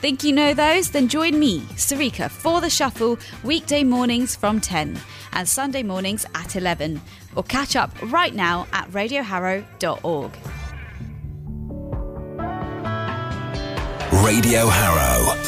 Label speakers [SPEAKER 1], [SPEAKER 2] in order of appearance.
[SPEAKER 1] Think you know those? Then join me, Sarika, for The Shuffle, weekday mornings from 10 and Sunday mornings at 11. Or catch up right now at radioharrow.org.
[SPEAKER 2] Radio Harrow.